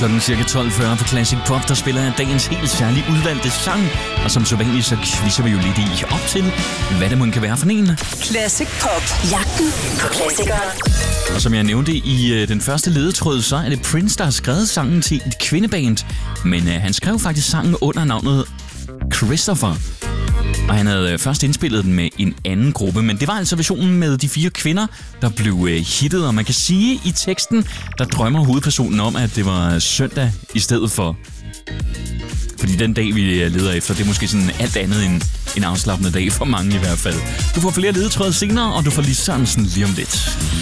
Klokken cirka 12.40 på Classic Pop, der spiller jeg dagens helt særligt udvalgte sang. Og som så vanligt, så quizzer vi jo lidt i op til, hvad det må kan være for en. Classic Pop. Jagten på klassikere. Og som jeg nævnte i den første ledetråd, så er det Prince, der har skrevet sangen til et kvindeband. Men han skrev faktisk sangen under navnet Christopher. Og han havde først indspillet den med en anden gruppe, men det var altså versionen med de 4 kvinder, der blev hittet. Og man kan sige i teksten, der drømmer hovedpersonen om, at det var søndag i stedet for. Fordi den dag, vi leder efter, det er måske sådan alt andet end en afslappende dag for mange i hvert fald. Du får flere ledetråd senere, og du får lige Sørensen lige om lidt.